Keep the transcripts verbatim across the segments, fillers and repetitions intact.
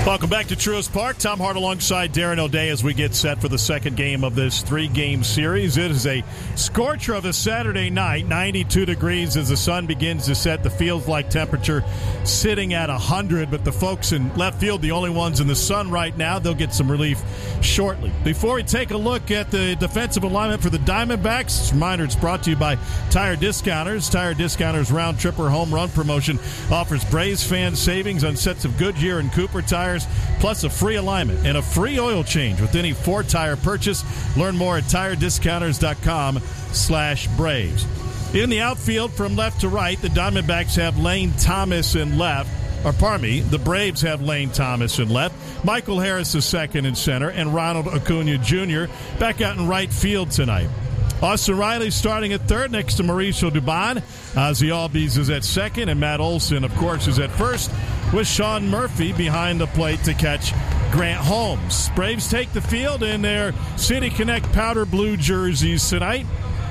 Welcome back to Truist Park. Tom Hart alongside Darren O'Day as we get set for the second game of this three-game series. It is a scorcher of a Saturday night, ninety-two degrees as the sun begins to set. The feels-like temperature sitting at one hundred, but the folks in left field, the only ones in the sun right now, they'll get some relief shortly. Before we take a look at the defensive alignment for the Diamondbacks, reminder it's brought to you by Tire Discounters. Tire Discounters Round Tripper Home Run Promotion offers Braves fans savings on sets of Goodyear and Cooper tires, plus a free alignment and a free oil change with any four-tire purchase. Learn more at tire discounters dot com slash Braves. In the outfield from left to right, the Diamondbacks have Lane Thomas in left. Or pardon me, the Braves have Lane Thomas in left. Michael Harris is second in center, and Ronald Acuna Junior back out in right field tonight. Austin Riley starting at third next to Mauricio Dubon. Ozzie Albies is at second, and Matt Olson, of course, is at first, with Sean Murphy behind the plate to catch Grant Holmes. Braves take the field in their City Connect powder blue jerseys tonight,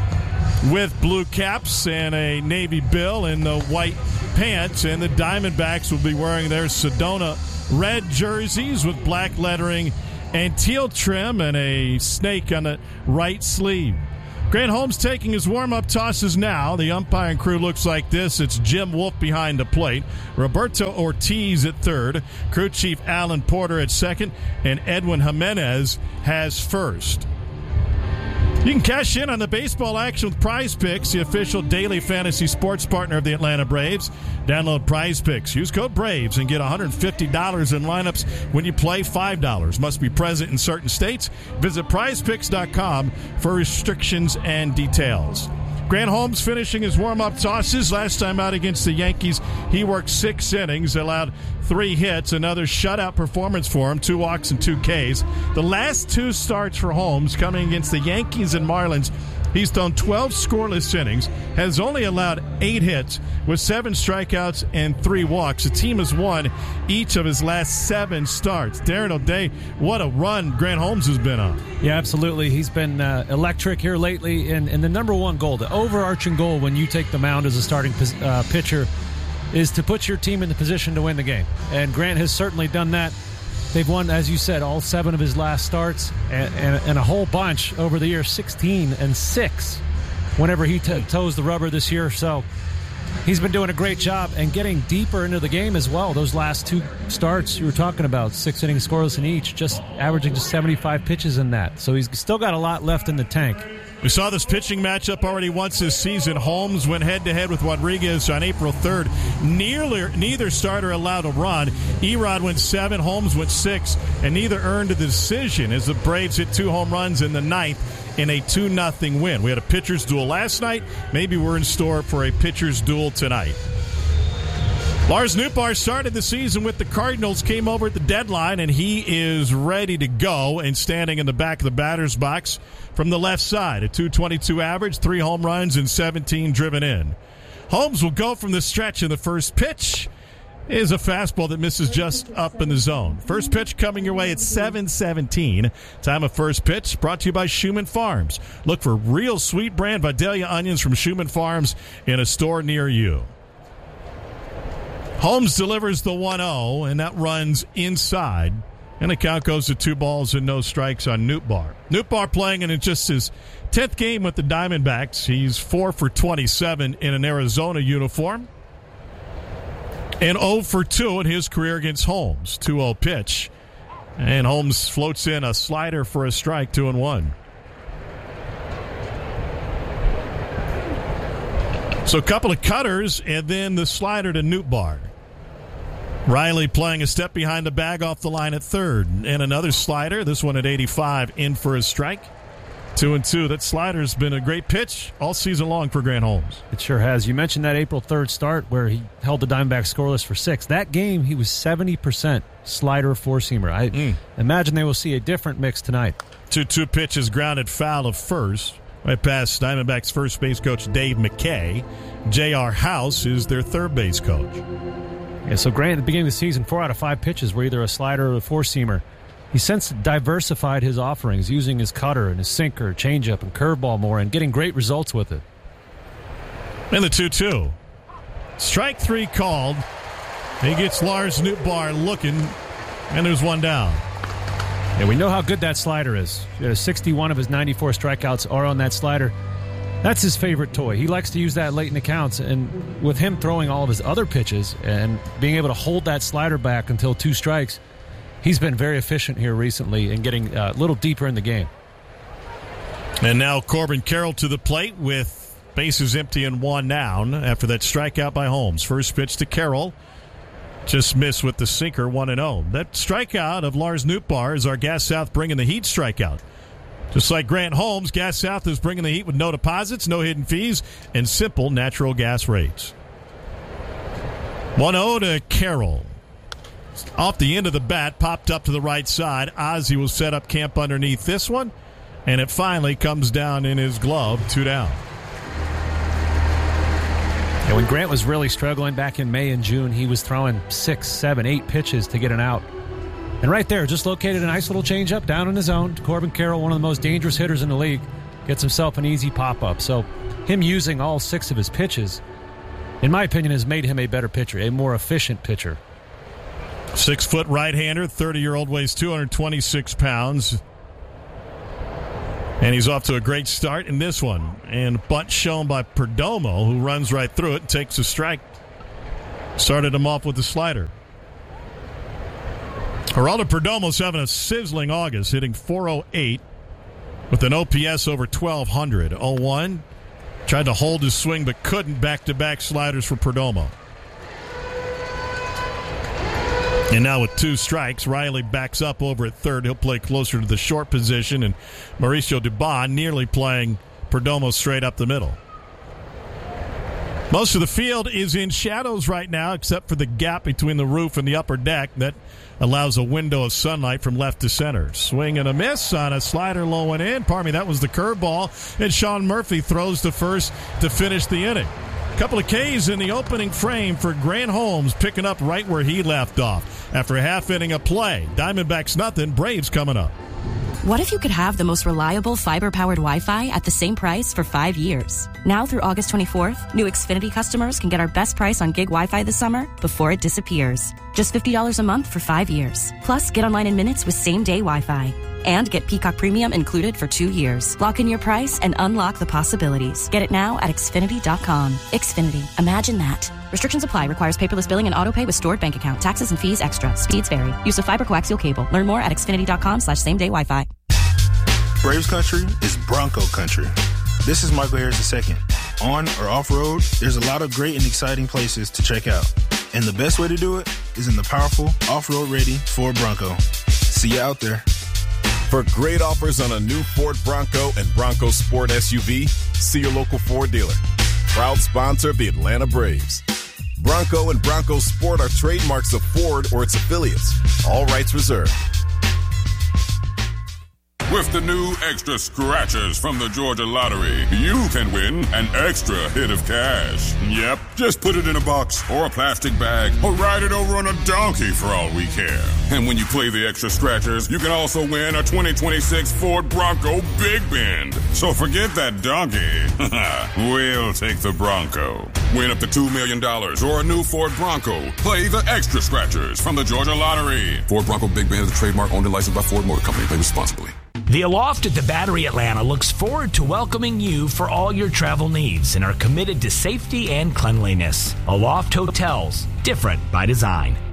with blue caps and a navy bill in the white pants, and the Diamondbacks will be wearing their Sedona red jerseys with black lettering and teal trim and a snake on the right sleeve. Grant Holmes taking his warm-up tosses now. The umpiring crew looks like this. It's Jim Wolf behind the plate, Roberto Ortiz at third, crew chief Alan Porter at second, and Edwin Jimenez has first. You can cash in on the baseball action with Prize Picks, the official daily fantasy sports partner of the Atlanta Braves. Download Prize Picks. Use code BRAVES and get one hundred fifty dollars in lineups when you play five dollars. Must be present in certain states. Visit prize picks dot com for restrictions and details. Grant Holmes finishing his warm-up tosses. Last time out against the Yankees, he worked six innings, allowed three hits, another shutout performance for him, two walks and two Ks. The last two starts for Holmes coming against the Yankees and Marlins, he's thrown twelve scoreless innings, has only allowed eight hits with seven strikeouts and three walks. The team has won each of his last seven starts. Darren O'Day, what a run Grant Holmes has been on. Yeah, absolutely. He's been uh, electric here lately. And, and the number one goal, the overarching goal when you take the mound as a starting uh, pitcher, is to put your team in the position to win the game. And Grant has certainly done that. They've won, as you said, all seven of his last starts and, and, and a whole bunch over the year, sixteen and six whenever he t- toes the rubber this year. So he's been doing a great job and getting deeper into the game as well. Those last two starts you were talking about, six innings scoreless in each, just averaging just seventy-five pitches in that. So he's still got a lot left in the tank. We saw this pitching matchup already once this season. Holmes went head-to-head with Rodriguez on April third. Nearly, neither starter allowed a run. Erod went seven, Holmes went six, and neither earned a decision as the Braves hit two home runs in the ninth in a two nothing win. We had a pitcher's duel last night. Maybe we're in store for a pitcher's duel tonight. Lars Nootbaar started the season with the Cardinals, came over at the deadline, and he is ready to go and standing in the back of the batter's box from the left side. A two twenty-two average, three home runs, and seventeen driven in. Holmes will go from the stretch, in the first pitch is a fastball that misses just up in the zone. First pitch coming your way at seven seventeen. Time of first pitch brought to you by Schumann Farms. Look for real sweet brand Vidalia onions from Schumann Farms in a store near you. Holmes delivers the one oh, and that runs inside. And the count goes to two balls and no strikes on Nootbaar. Nootbaar playing in just his tenth game with the Diamondbacks. He's four for twenty-seven in an Arizona uniform. And oh for two in his career against Holmes. two oh pitch. And Holmes floats in a slider for a strike, two and one. So a couple of cutters and then the slider to Nootbaar. Riley playing a step behind the bag off the line at third. And another slider, this one at eighty-five, in for a strike. Two and two. That slider's been a great pitch all season long for Grant Holmes. It sure has. You mentioned that April third start where he held the Diamondbacks scoreless for six. That game, he was seventy percent slider four-seamer. I mm. imagine they will see a different mix tonight. two two pitches grounded foul of first. Right past Diamondbacks first base coach Dave McKay. J R. House is their third base coach. Yeah, so Grant, at the beginning of the season, four out of five pitches were either a slider or a four-seamer. He's since diversified his offerings, using his cutter and his sinker, changeup, and curveball more, and getting great results with it. And the two two. Strike three called. He gets Lars Nootbaar looking. And there's one down. Yeah, we know how good that slider is. sixty-one of his ninety-four strikeouts are on that slider. That's his favorite toy. He likes to use that late in the counts, and with him throwing all of his other pitches and being able to hold that slider back until two strikes, he's been very efficient here recently and getting a little deeper in the game. And now Corbin Carroll to the plate with bases empty and one down after that strikeout by Holmes. First pitch to Carroll. Just missed with the sinker, one and oh. That strikeout of Lars Nootbaar is our Gas South bringing the heat strikeout. Just like Grant Holmes, Gas South is bringing the heat with no deposits, no hidden fees, and simple natural gas rates. one oh to Carroll. Off the end of the bat, popped up to the right side. Ozzie will set up camp underneath this one, and it finally comes down in his glove, two down. And when Grant was really struggling back in May and June, he was throwing six, seven, eight pitches to get an out. And right there, just located a nice little changeup down in his zone. Corbin Carroll, one of the most dangerous hitters in the league, gets himself an easy pop-up. So him using all six of his pitches, in my opinion, has made him a better pitcher, a more efficient pitcher. Six-foot right-hander, thirty-year-old, weighs two hundred twenty-six pounds. And he's off to a great start in this one. And bunt shown by Perdomo, who runs right through it and takes a strike. Started him off with the slider. Geraldo Perdomo's having a sizzling August, hitting four oh eight with an O P S over twelve hundred. oh one. Tried to hold his swing but couldn't. Back-to-back sliders for Perdomo. And now with two strikes, Riley backs up over at third. He'll play closer to the short position, and Mauricio Dubon nearly playing Perdomo straight up the middle. Most of the field is in shadows right now, except for the gap between the roof and the upper deck that allows a window of sunlight from left to center. Swing and a miss on a slider low and in. Pardon me, that was the curveball. And Sean Murphy throws to first to finish the inning. A couple of Ks in the opening frame for Grant Holmes, picking up right where he left off. After a half inning of play, Diamondbacks nothing, Braves coming up. What if you could have the most reliable fiber-powered Wi-Fi at the same price for five years? Now through August twenty-fourth, new Xfinity customers can get our best price on gig Wi-Fi this summer before it disappears. Just fifty dollars a month for five years. Plus, get online in minutes with same-day Wi-Fi. And get Peacock Premium included for two years. Lock in your price and unlock the possibilities. Get it now at Xfinity dot com. Xfinity. Imagine that. Restrictions apply. Requires paperless billing and autopay with stored bank account. Taxes and fees extra. Speeds vary. Use of fiber coaxial cable. Learn more at Xfinity dot com slash same day Wi-Fi. Braves country is Bronco country. This is Michael Harris the second. On or off-road, there's a lot of great and exciting places to check out. And the best way to do it is in the powerful, off-road ready Ford Bronco. See you out there. For great offers on a new Ford Bronco and Bronco Sport S U V, see your local Ford dealer. Proud sponsor of the Atlanta Braves. Bronco and Bronco Sport are trademarks of Ford or its affiliates. All rights reserved. With the new extra scratchers from the Georgia Lottery, you can win an extra hit of cash. Yep, just put it in a box or a plastic bag or ride it over on a donkey for all we care. And when you play the extra scratchers, you can also win a twenty twenty-six Ford Bronco Big Bend. So forget that donkey. We'll take the Bronco. Win up to two million dollars or a new Ford Bronco. Play the extra scratchers from the Georgia Lottery. Ford Bronco Big Bend is a trademark owned and licensed by Ford Motor Company. Play responsibly. The Aloft at the Battery Atlanta looks forward to welcoming you for all your travel needs and are committed to safety and cleanliness. Aloft Hotels, different by design.